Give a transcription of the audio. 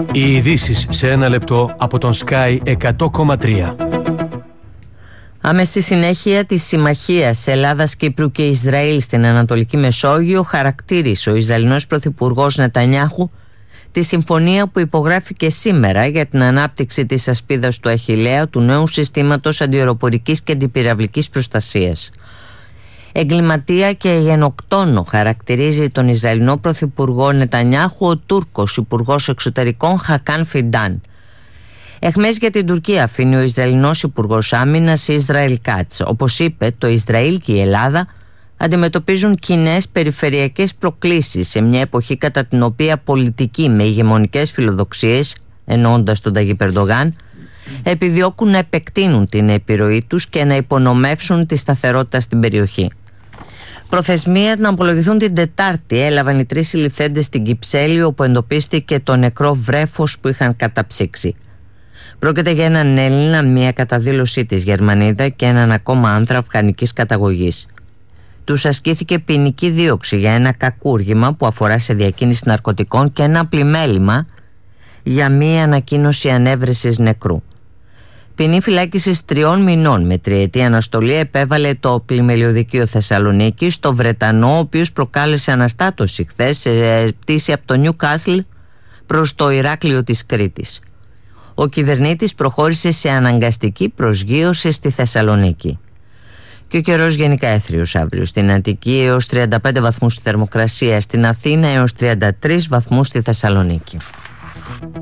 Οι ειδήσεις σε ένα λεπτό από τον Sky 100,3. Άμεση συνέχεια της συμμαχίας Ελλάδας, Κύπρου και Ισραήλ στην Ανατολική Μεσόγειο, χαρακτήρισε ο Ισραηλινός Πρωθυπουργός Νετανιάχου τη συμφωνία που υπογράφηκε σήμερα για την ανάπτυξη της ασπίδας του Αχιλλέα του νέου συστήματος αντιαεροπορικής και αντιπυραυλικής προστασίας. Εγκληματία και γενοκτόνο χαρακτηρίζει τον Ισραηλινό Πρωθυπουργό Νετανιάχου ο Τούρκος Υπουργός Εξωτερικών Χακάν Φιντάν. Εχμές για την Τουρκία αφήνει ο Ισραηλινός Υπουργός Άμυνας Ισραήλ Κάτς. Όπως είπε, το Ισραήλ και η Ελλάδα αντιμετωπίζουν κοινές περιφερειακές προκλήσεις σε μια εποχή κατά την οποία πολιτικοί με ηγεμονικές φιλοδοξίες, εννοώντας τον Ταγίπ Ερντογάν, επιδιώκουν να επεκτείνουν την επιρροή τους και να υπονομεύσουν τη σταθερότητα στην περιοχή. Προθεσμία να απολογηθούν την Τετάρτη έλαβαν οι 3 συλληφθέντες στην Κυψέλη, όπου εντοπίστηκε το νεκρό βρέφος που είχαν καταψύξει. Πρόκειται για έναν Έλληνα, μία κατά δήλωσή της Γερμανίδα και έναν ακόμα άνδρα αφγανικής καταγωγής. Τους ασκήθηκε ποινική δίωξη για ένα κακούργημα που αφορά σε διακίνηση ναρκωτικών και ένα πλημέλημα για μία ανακοίνωση ανέβρεσης νεκρού. Ποινή φυλάκισης 3 μηνών με 3ετή αναστολή επέβαλε το Πλημελιωδικείο Θεσσαλονίκη στο Βρετανό, ο οποίος προκάλεσε αναστάτωση χθες σε πτήση από το Νιουκάσλ προς το Ηράκλειο της Κρήτης. Ο κυβερνήτης προχώρησε σε αναγκαστική προσγείωση στη Θεσσαλονίκη. Και ο καιρός γενικά έθριος αύριο. Στην Αττική έως 35 βαθμούς στη θερμοκρασία, στην Αθήνα έως 33 βαθμούς στη Θεσσαλονίκη.